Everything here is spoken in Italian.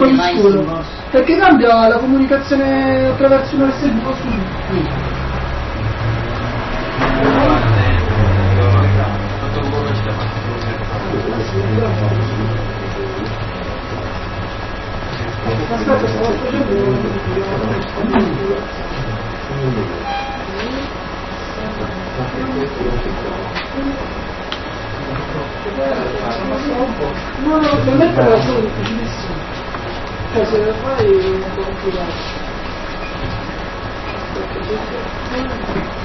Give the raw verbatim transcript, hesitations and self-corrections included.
col scudo, perché cambia la comunicazione attraverso un U S B su. Aspetta, stavo facendo no, no, per mettere la solo difficilissimo, cioè se lo fai è un po' complicato.